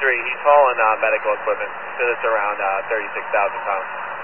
he's hauling medical equipment. So it's around 36,000 pounds.